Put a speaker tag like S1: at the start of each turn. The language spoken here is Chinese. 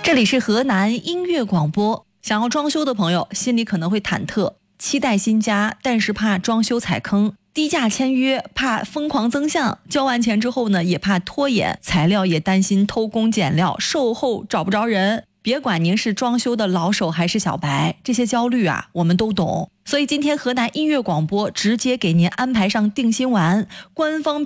S1: 这里是河南音乐广播。想要装修的朋友心里可能会忐忑，期待新家，但是怕装修踩坑，低价签约怕疯狂增项，交完钱之后呢也怕拖延，材料也担心偷工减料，售后找不着人。别管您是装修的老手还是小白，这些焦虑啊我们都懂。所以今天河南音乐广播直接给您安排上定心丸，官方